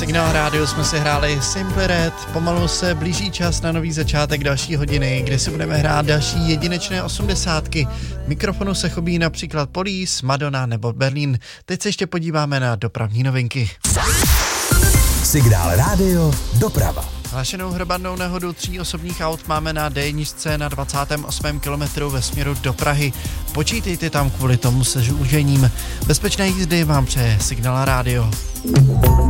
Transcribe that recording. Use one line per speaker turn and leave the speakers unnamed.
Signál rádio jsme si hráli Simply Red, pomalu se blíží čas na nový začátek další hodiny, kde si budeme hrát další jedinečné 80. Mikrofonu se chopí například Police, Madonna nebo Berlín. Teď se ještě podíváme na dopravní novinky.
Signál rádio, doprava.
Hlášenou hromadnou nehodu 3 osobních aut máme na D1 na 28. kilometru ve směru do Prahy. Počítejte tam kvůli tomu se žůžením. Bezpečné jízdy vám přeje Signál rádio.